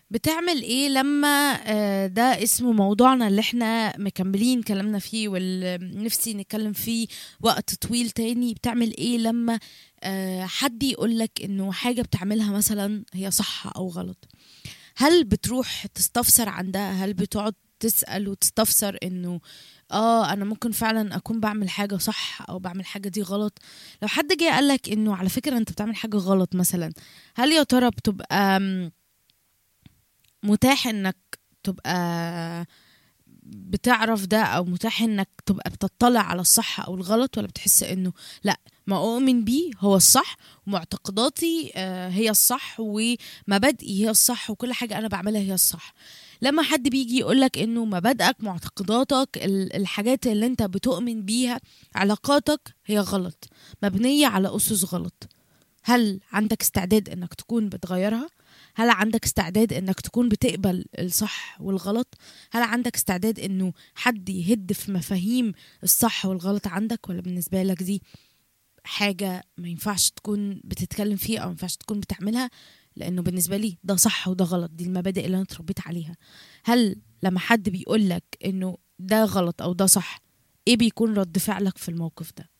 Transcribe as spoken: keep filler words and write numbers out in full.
بتعمل ايه لما آه، ده اسمه موضوعنا اللي احنا مكملين كلامنا فيه واللي نفسي نتكلم فيه وقت طويل تاني؟ بتعمل ايه لما آه، حد يقولك انه حاجة بتعملها مثلا هي صح او غلط؟ هل بتروح تستفسر عن ده؟ هل بتقعد تسأل وتستفسر انه اه انا ممكن فعلا اكون بعمل حاجة صح او بعمل حاجة دي غلط؟ لو حد جه قالك انه على فكرة انت بتعمل حاجة غلط مثلا، هل يا ترى بتبقى متاح انك تبقى بتعرف ده، او متاح انك تبقى بتطلع على الصح او الغلط، ولا بتحس انه لا، ما اؤمن بيه هو الصح، ومعتقداتي آه، هي الصح، ومبادئي هي الصح، وكل حاجة انا بعملها هي الصح؟ لما حد بيجي يقولك انه مبادئك، معتقداتك، ال- الحاجات اللي انت بتؤمن بيها، علاقاتك هي غلط، مبنية على أسس غلط، هل عندك استعداد انك تكون بتغيرها؟ هل عندك استعداد انك تكون بتقبل الصح والغلط؟ هل عندك استعداد انه حد يهد في مفاهيم الصح والغلط عندك؟ ولا بالنسبة لك دي حاجة ما ينفعش تكون بتتكلم فيها او ما ينفعش تكون بتعملها، لانه بالنسبة لي ده صح وده غلط، دي المبادئ اللي انا اتربيت عليها؟ هل لما حد بيقولك انه ده غلط او ده صح، ايه بيكون رد فعلك في الموقف ده؟